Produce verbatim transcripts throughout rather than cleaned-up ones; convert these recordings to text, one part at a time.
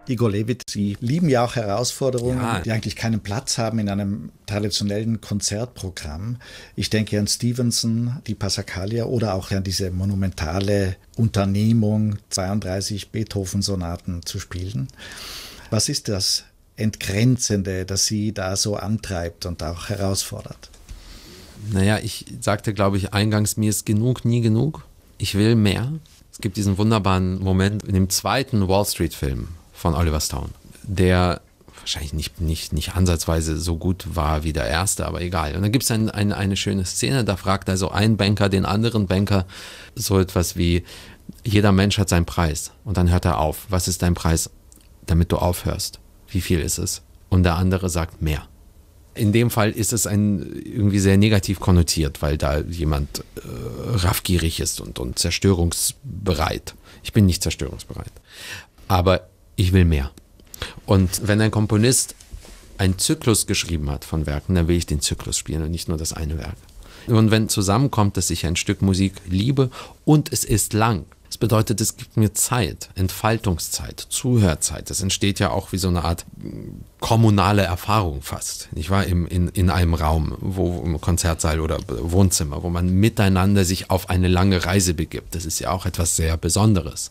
Igor Levit, Sie lieben ja auch Herausforderungen, ja. die eigentlich keinen Platz haben in einem traditionellen Konzertprogramm. Ich denke an Stevenson, die Passacaglia oder auch an diese monumentale Unternehmung, zweiunddreißig Beethoven-Sonaten zu spielen. Was ist das Entgrenzende, das Sie da so antreibt und auch herausfordert? Naja, ich sagte, glaube ich, eingangs, mir ist genug nie genug. Ich will mehr. Es gibt diesen wunderbaren Moment in dem zweiten Wall Street-Film von Oliver Stone, der wahrscheinlich nicht, nicht, nicht ansatzweise so gut war wie der erste, aber egal. Und dann gibt es ein, ein, eine schöne Szene, da fragt also ein Banker den anderen Banker so etwas wie, jeder Mensch hat seinen Preis. Und dann hört er auf. Was ist dein Preis, damit du aufhörst? Wie viel ist es? Und der andere sagt, mehr. In dem Fall ist es ein, irgendwie sehr negativ konnotiert, weil da jemand äh, raffgierig ist und, und zerstörungsbereit. Ich bin nicht zerstörungsbereit. Aber ich will mehr. Und wenn ein Komponist einen Zyklus geschrieben hat von Werken, dann will ich den Zyklus spielen und nicht nur das eine Werk. Und wenn zusammenkommt, dass ich ein Stück Musik liebe und es ist lang, das bedeutet, es gibt mir Zeit, Entfaltungszeit, Zuhörzeit. Das entsteht ja auch wie so eine Art kommunale Erfahrung fast. Ich war im, in, in einem Raum, wo im Konzertsaal oder Wohnzimmer, wo man miteinander sich auf eine lange Reise begibt. Das ist ja auch etwas sehr Besonderes.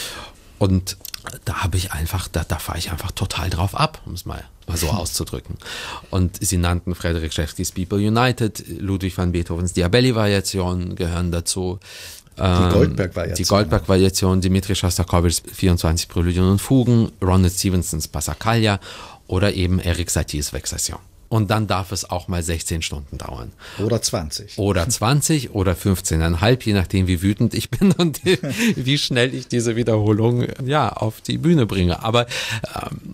Und da habe ich einfach, da, da fahre ich einfach total drauf ab, um es mal, mal so auszudrücken. Und sie nannten Frederic Rzewskis People United, Ludwig van Beethovens Diabelli-Variationen gehören dazu. Die Goldberg-Variation. Die Goldberg-Variation, Dmitri Schostakowitschs vierundzwanzig Präludien und Fugen, Ronald Stevensons Passacaglia oder eben Erik Saties Vexation. Und dann darf es auch mal sechzehn Stunden dauern. Oder zwanzig. Oder zwanzig oder fünfzehn Komma fünf, je nachdem, wie wütend ich bin und wie schnell ich diese Wiederholung ja, auf die Bühne bringe. Aber ähm,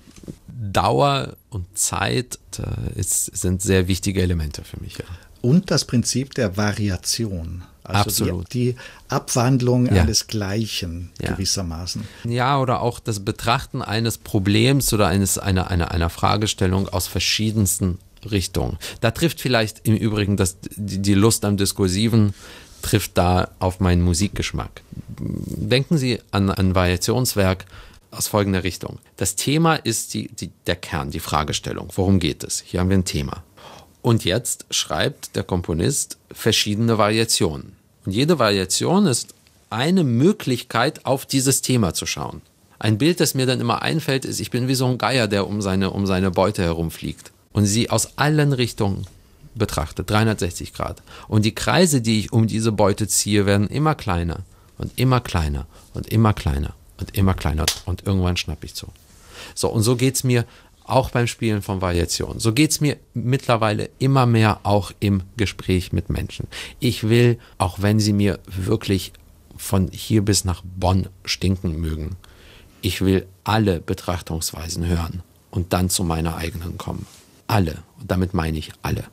Dauer und Zeit äh, ist, sind sehr wichtige Elemente für mich. Ja. Und das Prinzip der Variation. Also Absolut. Die, die Abwandlung ja. eines Gleichen ja. gewissermaßen. Ja, oder auch das Betrachten eines Problems oder eines, einer, einer, einer Fragestellung aus verschiedensten Richtungen. Da trifft vielleicht im Übrigen das, die, die Lust am Diskursiven, trifft da auf meinen Musikgeschmack. Denken Sie an ein Variationswerk aus folgender Richtung. Das Thema ist die, die, der Kern, die Fragestellung. Worum geht es? Hier haben wir ein Thema. Und jetzt schreibt der Komponist verschiedene Variationen. Und jede Variation ist eine Möglichkeit, auf dieses Thema zu schauen. Ein Bild, das mir dann immer einfällt, ist, ich bin wie so ein Geier, der um seine, um seine Beute herumfliegt und sie aus allen Richtungen betrachtet, dreihundertsechzig Grad. Und die Kreise, die ich um diese Beute ziehe, werden immer kleiner und immer kleiner und immer kleiner und immer kleiner und irgendwann schnappe ich zu. So, und so geht es mir auch beim Spielen von Variationen. So geht es mir mittlerweile immer mehr auch im Gespräch mit Menschen. Ich will, auch wenn sie mir wirklich von hier bis nach Bonn stinken mögen, ich will alle Betrachtungsweisen hören und dann zu meiner eigenen kommen. Alle. Und damit meine ich alle.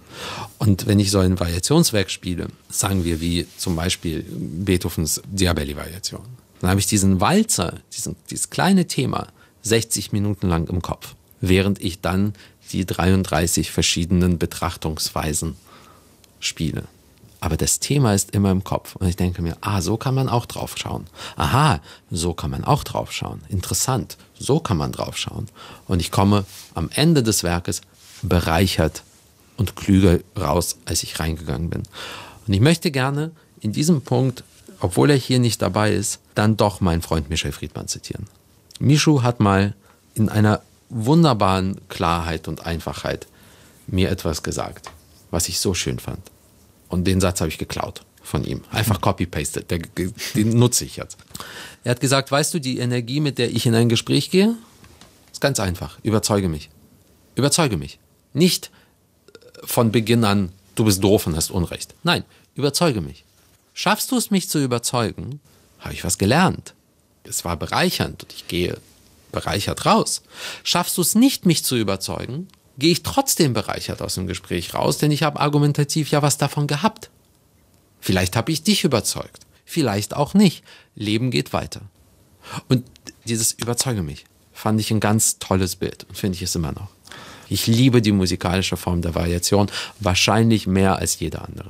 Und wenn ich so ein Variationswerk spiele, sagen wir wie zum Beispiel Beethovens Diabelli-Variation, dann habe ich diesen Walzer, diesen, dieses kleine Thema, sechzig Minuten lang im Kopf, während ich dann die dreiunddreißig verschiedenen Betrachtungsweisen spiele. Aber das Thema ist immer im Kopf. Und ich denke mir, ah, so kann man auch drauf schauen. Aha, so kann man auch drauf schauen. Interessant, so kann man drauf schauen. Und ich komme am Ende des Werkes bereichert und klüger raus, als ich reingegangen bin. Und ich möchte gerne in diesem Punkt, obwohl er hier nicht dabei ist, dann doch meinen Freund Michel Friedman zitieren. Michu hat mal in einer wunderbaren Klarheit und Einfachheit mir etwas gesagt, was ich so schön fand. Und den Satz habe ich geklaut von ihm. Einfach copy-pasted, den, den nutze ich jetzt. Er hat gesagt, weißt du, die Energie, mit der ich in ein Gespräch gehe, ist ganz einfach. Überzeuge mich. Überzeuge mich. Nicht von Beginn an, du bist doof und hast Unrecht. Nein, überzeuge mich. Schaffst du es, mich zu überzeugen, habe ich was gelernt. Es war bereichernd und ich gehe bereichert raus. Schaffst du es nicht, mich zu überzeugen, gehe ich trotzdem bereichert aus dem Gespräch raus, denn ich habe argumentativ ja was davon gehabt. Vielleicht habe ich dich überzeugt, vielleicht auch nicht. Leben geht weiter. Und dieses Überzeuge mich fand ich ein ganz tolles Bild und finde ich es immer noch. Ich liebe die musikalische Form der Variation, wahrscheinlich mehr als jede andere.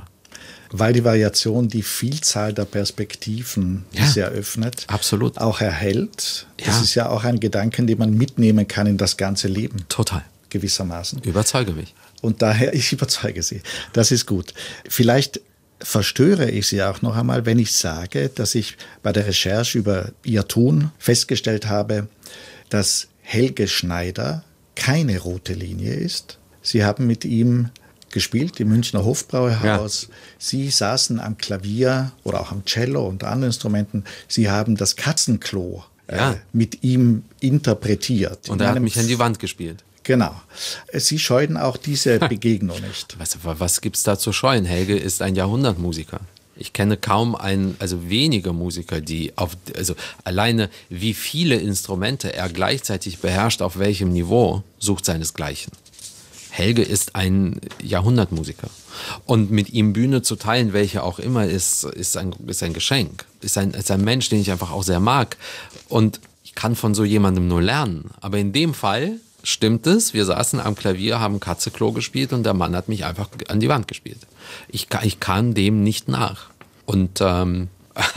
Weil die Variation die Vielzahl der Perspektiven, die Ja, sie eröffnet, absolut. auch erhält. Das Ja. ist ja auch ein Gedanken, den man mitnehmen kann in das ganze Leben, Total. gewissermaßen. Überzeuge mich. Und daher, ich überzeuge Sie, das ist gut. Vielleicht verstöre ich Sie auch noch einmal, wenn ich sage, dass ich bei der Recherche über Ihr Tun festgestellt habe, dass Helge Schneider keine rote Linie ist. Sie haben mit ihm gespielt im Münchner Hofbräuhaus. Ja. Sie saßen am Klavier oder auch am Cello und anderen Instrumenten. Sie haben das Katzenklo ja. äh, mit ihm interpretiert. Und er hat mich an die Wand gespielt. Genau. Sie scheuen auch diese Begegnung nicht. Was, was gibt es da zu scheuen? Helge ist ein Jahrhundertmusiker. Ich kenne kaum einen, also wenige Musiker, die auf, also alleine wie viele Instrumente er gleichzeitig beherrscht, auf welchem Niveau, sucht seinesgleichen. Helge ist ein Jahrhundertmusiker. Und mit ihm Bühne zu teilen, welche auch immer, ist, ist, ein, ist ein Geschenk. Ist ein, ist ein Mensch, den ich einfach auch sehr mag. Und ich kann von so jemandem nur lernen. Aber in dem Fall stimmt es, wir saßen am Klavier, haben Katzenklo gespielt und der Mann hat mich einfach an die Wand gespielt. Ich, ich kam dem nicht nach. Und ähm,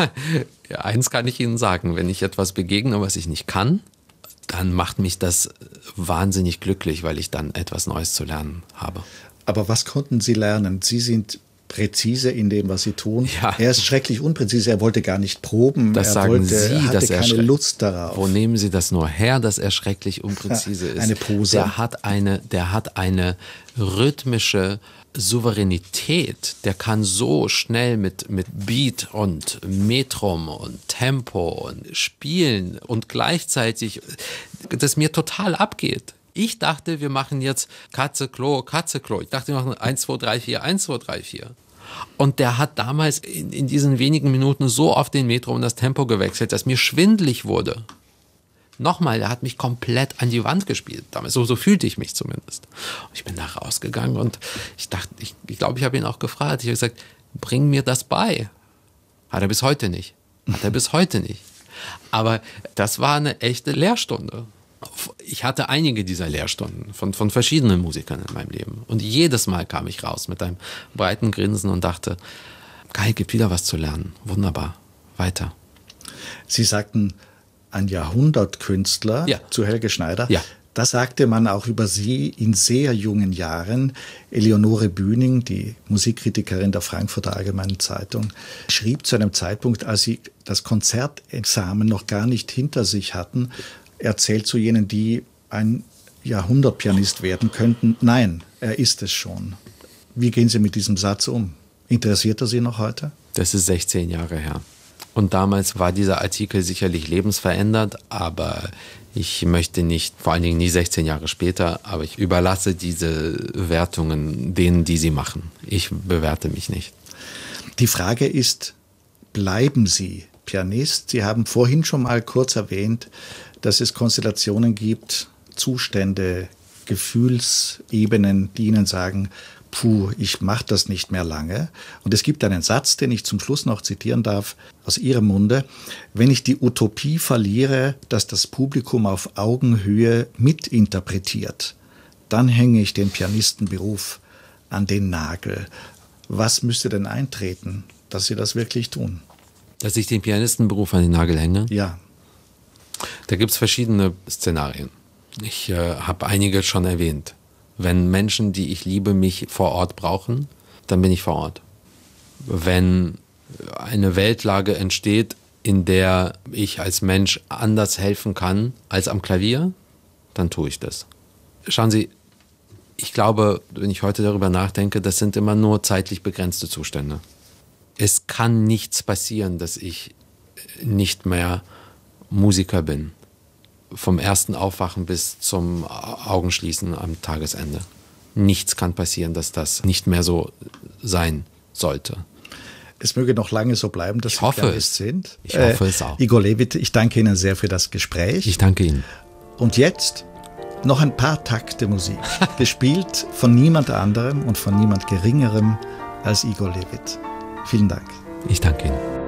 ja, eins kann ich Ihnen sagen, wenn ich etwas begegne, was ich nicht kann, dann macht mich das wahnsinnig glücklich, weil ich dann etwas Neues zu lernen habe. Aber was konnten Sie lernen? Sie sind präzise in dem, was Sie tun. Ja. Er ist schrecklich unpräzise, er wollte gar nicht proben, das er sagen wollte, Sie, hatte dass er keine Lust darauf. Wo nehmen Sie das nur her, dass er schrecklich unpräzise ist? Eine Pose. Der hat eine, der hat eine rhythmische Souveränität, der kann so schnell mit, mit Beat und Metrum und Tempo und spielen und gleichzeitig, das mir total abgeht. Ich dachte, wir machen jetzt Katze, Klo, Katze, Klo. Ich dachte, wir machen eins, zwei, drei, vier, eins, zwei, drei, vier. Und der hat damals in, in diesen wenigen Minuten so oft den Metrum und das Tempo gewechselt, dass mir schwindelig wurde. Nochmal, er hat mich komplett an die Wand gespielt. Damals, so, so fühlte ich mich zumindest. Und ich bin da rausgegangen und ich dachte, ich glaube, ich, glaub, ich habe ihn auch gefragt. Ich habe gesagt, bring mir das bei. Hat er bis heute nicht. Hat er bis heute nicht. Aber das war eine echte Lehrstunde. Ich hatte einige dieser Lehrstunden von, von verschiedenen Musikern in meinem Leben. Und jedes Mal kam ich raus mit einem breiten Grinsen und dachte, geil, gibt wieder was zu lernen. Wunderbar. Weiter. Sie sagten, ein Jahrhundertkünstler ja. zu Helge Schneider. Ja. Das sagte man auch über Sie in sehr jungen Jahren. Eleonore Bühning, die Musikkritikerin der Frankfurter Allgemeinen Zeitung, schrieb zu einem Zeitpunkt, als sie das Konzertexamen noch gar nicht hinter sich hatten, erzählt zu jenen, die ein Jahrhundertpianist werden könnten, nein, er ist es schon. Wie gehen Sie mit diesem Satz um? Interessiert er Sie noch heute? Das ist sechzehn Jahre her. Und damals war dieser Artikel sicherlich lebensverändert, aber ich möchte nicht, vor allen Dingen nie sechzehn Jahre später, aber ich überlasse diese Wertungen denen, die sie machen. Ich bewerte mich nicht. Die Frage ist, bleiben Sie Pianist? Sie haben vorhin schon mal kurz erwähnt, dass es Konstellationen gibt, Zustände, Gefühlsebenen, die Ihnen sagen, puh, ich mache das nicht mehr lange. Und es gibt einen Satz, den ich zum Schluss noch zitieren darf, aus Ihrem Munde. Wenn ich die Utopie verliere, dass das Publikum auf Augenhöhe mitinterpretiert, dann hänge ich den Pianistenberuf an den Nagel. Was müsste denn eintreten, dass Sie das wirklich tun? Dass ich den Pianistenberuf an den Nagel hänge? Ja. Da gibt es verschiedene Szenarien. Ich äh, habe einige schon erwähnt. Wenn Menschen, die ich liebe, mich vor Ort brauchen, dann bin ich vor Ort. Wenn eine Weltlage entsteht, in der ich als Mensch anders helfen kann als am Klavier, dann tue ich das. Schauen Sie, ich glaube, wenn ich heute darüber nachdenke, das sind immer nur zeitlich begrenzte Zustände. Es kann nichts passieren, dass ich nicht mehr Musiker bin. Vom ersten Aufwachen bis zum Augenschließen am Tagesende. Nichts kann passieren, dass das nicht mehr so sein sollte. Es möge noch lange so bleiben, dass ich Sie hoffe Pianist es. sind. Ich hoffe äh, es auch. Igor Levit, ich danke Ihnen sehr für das Gespräch. Ich danke Ihnen. Und jetzt noch ein paar Takte Musik, gespielt von niemand anderem und von niemand Geringerem als Igor Levit. Vielen Dank. Ich danke Ihnen.